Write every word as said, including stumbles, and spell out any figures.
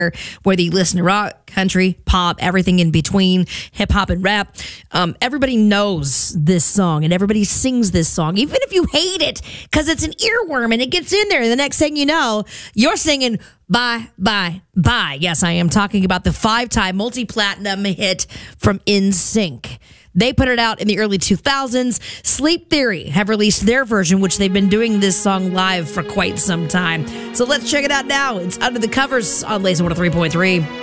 whether you listen to rock, country, pop, everything in between, hip hop and rap. Um, everybody knows this song and everybody sings this song, even if you hate it, because it's an earworm and it gets in there. And the next thing you know, you're singing Bye, Bye, Bye. Yes, I am talking about the five-time multi-platinum hit from N Sync. They put it out in the early two thousands. Sleep Theory have released their version, which they've been doing this song live for quite some time. So let's check it out now. It's Under the Covers on Lazy one oh three point three.